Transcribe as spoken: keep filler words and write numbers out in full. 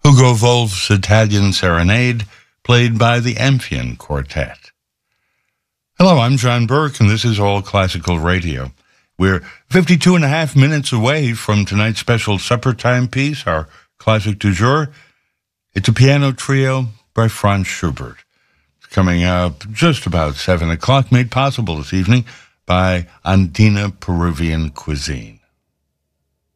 Hugo Wolf's Italian Serenade, played by the Amphion Quartet. Hello, I'm John Burke, and this is All Classical Radio. We're fifty-two and a half minutes away from tonight's special supper time piece, our classic du jour. It's a piano trio by Franz Schubert. It's coming up just about seven o'clock, made possible this evening by Andina Peruvian Cuisine.